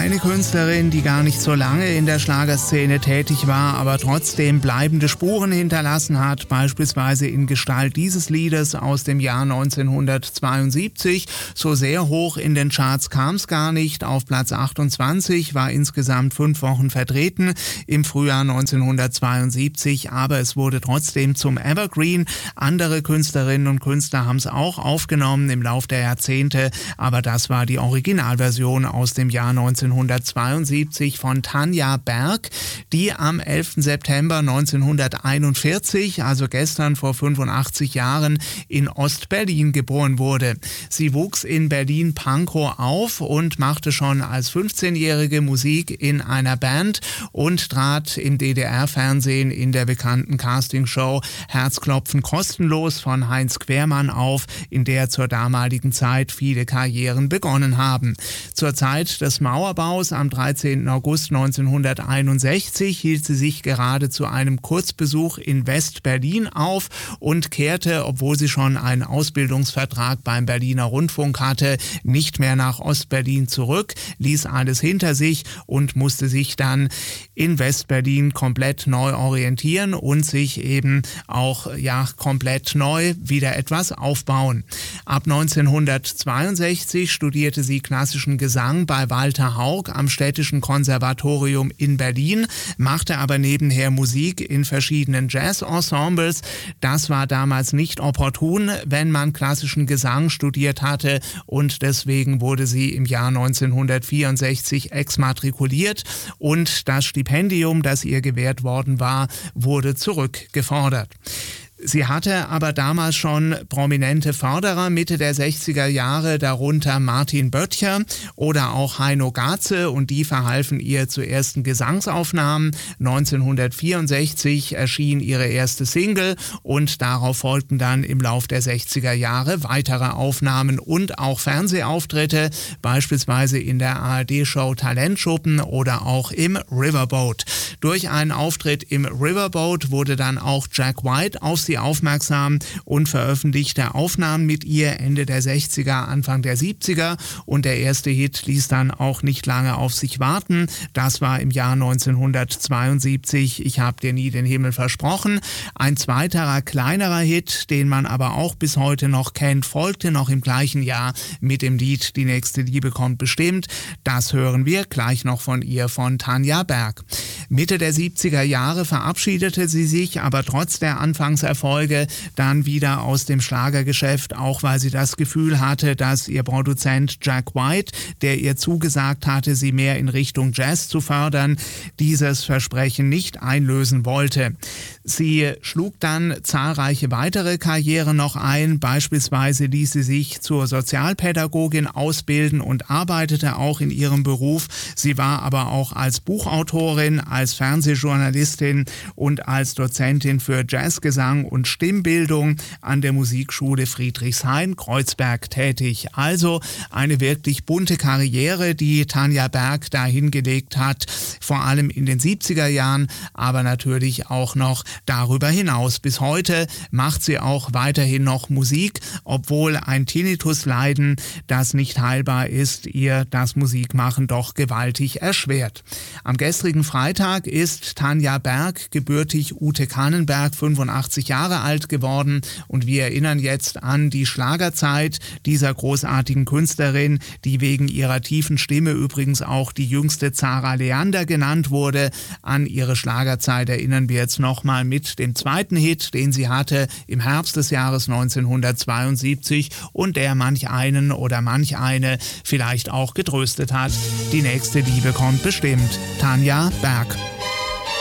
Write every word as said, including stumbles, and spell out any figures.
Eine Künstlerin, die gar nicht so lange in der Schlagerszene tätig war, aber trotzdem bleibende Spuren hinterlassen hat, beispielsweise in Gestalt dieses Liedes aus dem Jahr neunzehnhundertzweiundsiebzig. So sehr hoch in den Charts kam es gar nicht. Auf Platz achtundzwanzig, war insgesamt fünf Wochen vertreten im Frühjahr neunzehnhundertzweiundsiebzig, aber es wurde trotzdem zum Evergreen. Andere Künstlerinnen und Künstler haben es auch aufgenommen im Lauf der Jahrzehnte, aber das war die Originalversion aus dem Jahr neunzehnhundertzweiundsiebzig von Tanja Berg, die am elften September neunzehnhunderteinundvierzig, also gestern vor fünfundachtzig Jahren, in Ost-Berlin geboren wurde. Sie wuchs in Berlin-Pankow auf und machte schon als fünfzehnjährige Musik in einer Band und trat im D D R-Fernsehen in der bekannten Castingshow Herzklopfen kostenlos von Heinz Quermann auf, in der zur damaligen Zeit viele Karrieren begonnen haben. Zur Zeit des Mauerbaus am dreizehnten August neunzehnhunderteinundsechzig hielt sie sich gerade zu einem Kurzbesuch in West-Berlin auf und kehrte, obwohl sie schon einen Ausbildungsvertrag beim Berliner Rundfunk hatte, nicht mehr nach Ost-Berlin zurück, ließ alles hinter sich und musste sich dann in West-Berlin komplett neu orientieren und sich eben auch ja komplett neu wieder etwas aufbauen. Ab neunzehnhundertzweiundsechzig studierte sie klassischen Gesang bei Walter Haug am Städtischen Konservatorium in Berlin, machte aber nebenher Musik in verschiedenen Jazz-Ensembles. Das war damals nicht opportun, wenn man klassischen Gesang studiert hatte, und deswegen wurde sie im Jahr neunzehnhundertvierundsechzig exmatrikuliert und das Stipendium, das ihr gewährt worden war, wurde zurückgefordert. Sie hatte aber damals schon prominente Förderer Mitte der sechziger Jahre, darunter Martin Böttcher oder auch Heino Gaze, und die verhalfen ihr zu ersten Gesangsaufnahmen. neunzehnhundertvierundsechzig erschien ihre erste Single und darauf folgten dann im Lauf der sechziger Jahre weitere Aufnahmen und auch Fernsehauftritte, beispielsweise in der A R D-Show Talentschuppen oder auch im Riverboat. Durch einen Auftritt im Riverboat wurde dann auch Jack White auf sie aufmerksam und veröffentlichte Aufnahmen mit ihr Ende der sechziger, Anfang der siebziger, und der erste Hit ließ dann auch nicht lange auf sich warten. Das war im Jahr neunzehnhundertzweiundsiebzig Ich hab dir nie den Himmel versprochen. Ein zweiterer, kleinerer Hit, den man aber auch bis heute noch kennt, folgte noch im gleichen Jahr mit dem Lied Die nächste Liebe kommt bestimmt. Das hören wir gleich noch von ihr, von Tanja Berg. Mitte der siebziger Jahre verabschiedete sie sich aber trotz der Anfangserfolge dann wieder aus dem Schlagergeschäft, auch weil sie das Gefühl hatte, dass ihr Produzent Jack White, der ihr zugesagt hatte, sie mehr in Richtung Jazz zu fördern, dieses Versprechen nicht einlösen wollte. Sie schlug dann zahlreiche weitere Karrieren noch ein, beispielsweise ließ sie sich zur Sozialpädagogin ausbilden und arbeitete auch in ihrem Beruf. Sie war aber auch als Buchautorin, als Fernsehjournalistin und als Dozentin für Jazzgesang und Stimmbildung an der Musikschule Friedrichshain-Kreuzberg tätig. Also eine wirklich bunte Karriere, die Tanja Berg da hingelegt hat, vor allem in den siebziger Jahren, aber natürlich auch noch darüber hinaus. Bis heute macht sie auch weiterhin noch Musik, obwohl ein Tinnitusleiden, das nicht heilbar ist, ihr das Musikmachen doch gewaltig erschwert. Am gestrigen Freitag ist Tanja Berg, gebürtig Ute Kannenberg, fünfundachtzig Jahre alt geworden, und wir erinnern jetzt an die Schlagerzeit dieser großartigen Künstlerin, die wegen ihrer tiefen Stimme übrigens auch die jüngste Zara Leander genannt wurde. An ihre Schlagerzeit erinnern wir jetzt nochmal mit dem zweiten Hit, den sie hatte im Herbst des Jahres neunzehnhundertzweiundsiebzig und der manch einen oder manch eine vielleicht auch getröstet hat. Die nächste Liebe kommt bestimmt. Tanja Berg.